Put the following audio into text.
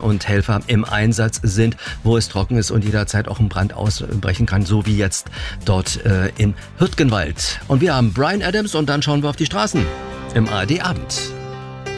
und Helfer im Einsatz sind, wo es trocken ist und jederzeit auch ein Brand ausbrechen kann, so wie jetzt dort in Hürtgenwald. Und wir haben Bryan Adams und dann schauen wir auf die Straßen im ARD Abend.